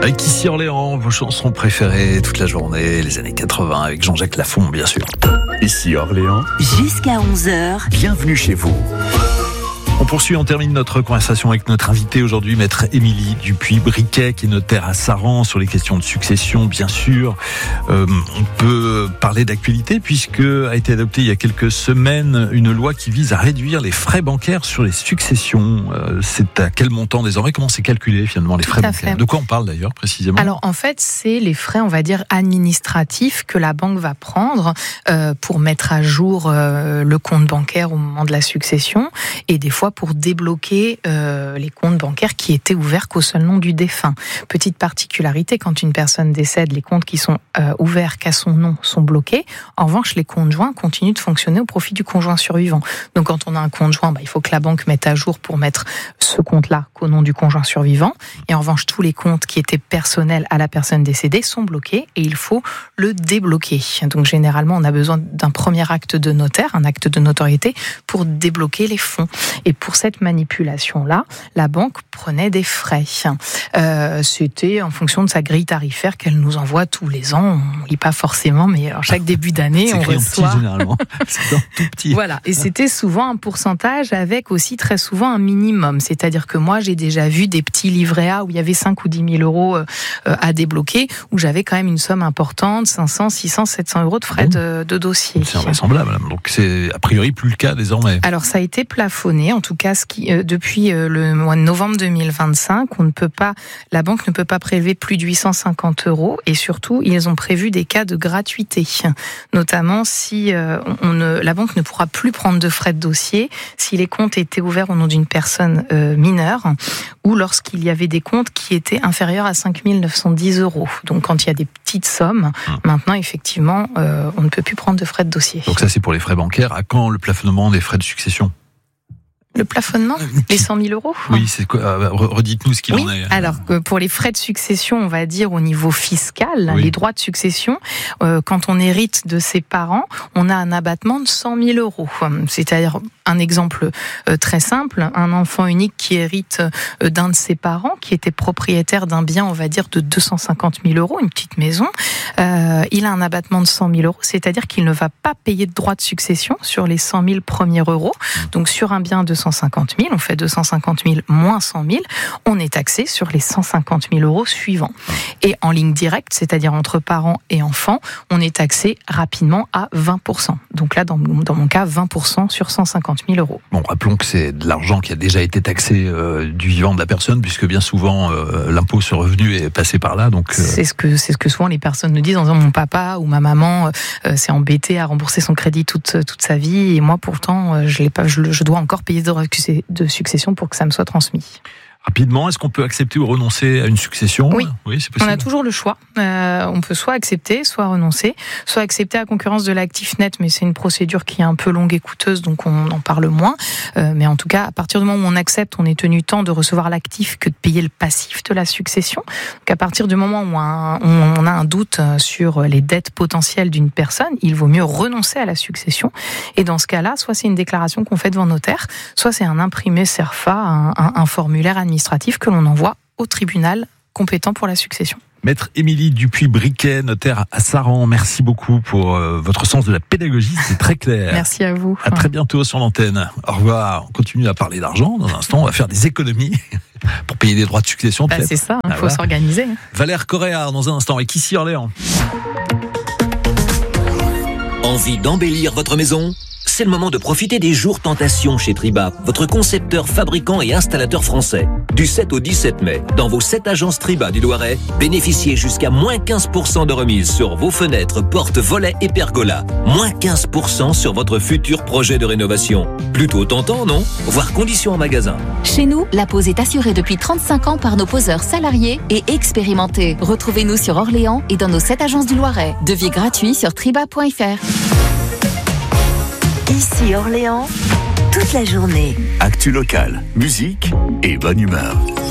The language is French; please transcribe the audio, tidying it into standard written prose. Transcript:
Avec Ici Orléans, vos chansons préférées toute la journée, les années 80 avec Jean-Jacques Lafont, bien sûr. Ici Orléans, jusqu'à 11h. Bienvenue chez vous. On poursuit, on termine notre conversation avec notre invitée aujourd'hui, maître Émilie Dupuis-Briquet, qui est notaire à Saran, sur les questions de succession, bien sûr. On peut parler d'actualité puisque a été adoptée il y a quelques semaines une loi qui vise à réduire les frais bancaires sur les successions. C'est à quel montant désormais? Comment c'est calculé finalement les frais bancaires? De quoi on parle d'ailleurs précisément? Alors en fait, c'est les frais, on va dire, administratifs que la banque va prendre pour mettre à jour le compte bancaire au moment de la succession, et des fois pour débloquer les comptes bancaires qui étaient ouverts qu'au seul nom du défunt. Petite particularité, quand une personne décède, les comptes qui sont ouverts qu'à son nom sont bloqués. En revanche, les comptes joints continuent de fonctionner au profit du conjoint survivant. Donc quand on a un compte joint, il faut que la banque mette à jour pour mettre ce compte-là qu'au nom du conjoint survivant. Et en revanche, tous les comptes qui étaient personnels à la personne décédée sont bloqués et il faut le débloquer. Donc généralement, on a besoin d'un premier acte de notaire, un acte de notoriété, pour débloquer les fonds. Et pour cette manipulation-là, la banque prenait des frais. C'était en fonction de sa grille tarifaire qu'elle nous envoie tous les ans. On ne lit pas forcément, mais alors chaque début d'année, on reçoit... C'est petit généralement, c'est tout petit. Voilà, et c'était souvent un pourcentage avec aussi très souvent un minimum. C'est-à-dire que moi, j'ai déjà vu des petits livrets A où il y avait 5 ou 10 000 euros à débloquer, où j'avais quand même une somme importante, 500, 600, 700 euros de frais de dossier. C'est invraisemblable, donc c'est a priori plus le cas désormais. Alors ça a été plafonné, en tout cas depuis le mois de novembre 2025, la banque ne peut pas prélever plus de 850 euros, et surtout ils ont prévu des cas de gratuité, notamment si la banque ne pourra plus prendre de frais de dossier si les comptes étaient ouverts au nom d'une personne mineure, ou lorsqu'il y avait des comptes qui étaient inférieurs à 5 910 euros. Donc quand il y a des petites sommes, maintenant effectivement on ne peut plus prendre de frais de dossier. Donc ça c'est pour les frais bancaires. À quand le plafonnement des frais de succession? Le plafonnement, les 100 000 euros. Oui, c'est quoi? Redites-nous ce qu'il en est. Alors pour les frais de succession, on va dire au niveau fiscal, les droits de succession, quand on hérite de ses parents, on a un abattement de 100 000 euros. C'est-à-dire, un exemple très simple, un enfant unique qui hérite d'un de ses parents, qui était propriétaire d'un bien, on va dire, de 250 000 euros, une petite maison, il a un abattement de 100 000 euros, c'est-à-dire qu'il ne va pas payer de droits de succession sur les 100 000 premiers euros. Donc sur un bien de 250 000, on fait 250 000 moins 100 000, on est taxé sur les 150 000 euros suivants. Et en ligne directe, c'est-à-dire entre parents et enfants, on est taxé rapidement à 20%. Donc là, dans mon cas, 20% sur 150 000 euros. Bon, rappelons que c'est de l'argent qui a déjà été taxé du vivant de la personne, puisque bien souvent, l'impôt sur revenu est passé par là. Donc, C'est ce que souvent les personnes nous disent en disant mon papa ou ma maman s'est embêté à rembourser son crédit toute sa vie, et moi pourtant, je dois encore payer de succession pour que ça me soit transmis. Rapidement, est-ce qu'on peut accepter ou renoncer à une succession? Oui, c'est possible. On a toujours le choix. On peut soit accepter, soit renoncer, soit accepter à concurrence de l'actif net, mais c'est une procédure qui est un peu longue et coûteuse, donc on en parle moins. Mais en tout cas, à partir du moment où on accepte, on est tenu tant de recevoir l'actif que de payer le passif de la succession. Donc à partir du moment où on a un doute sur les dettes potentielles d'une personne, il vaut mieux renoncer à la succession. Et dans ce cas-là, soit c'est une déclaration qu'on fait devant notaire, soit c'est un imprimé CERFA, un formulaire administratif que l'on envoie au tribunal compétent pour la succession. Maître Émilie Dupuis-Briquet, notaire à Saran, merci beaucoup pour votre sens de la pédagogie, c'est très clair. Merci à vous. À très bientôt sur l'antenne. Au revoir. On continue à parler d'argent. Dans un instant, on va faire des économies pour payer des droits de succession. C'est ça, il faut s'organiser. Valère Coréard, dans un instant, avec Ici Orléans. Envie d'embellir votre maison ? C'est le moment de profiter des jours Tentation chez Triba, votre concepteur, fabricant et installateur français. Du 7 au 17 mai, dans vos 7 agences Triba du Loiret, bénéficiez jusqu'à moins 15% de remise sur vos fenêtres, portes, volets et pergolas. Moins 15% sur votre futur projet de rénovation. Plutôt tentant, non? Voir conditions en magasin. Chez nous, la pose est assurée depuis 35 ans par nos poseurs salariés et expérimentés. Retrouvez-nous sur Orléans et dans nos 7 agences du Loiret. Devis gratuit sur triba.fr. Ici Orléans, toute la journée. Actu locale, musique et bonne humeur.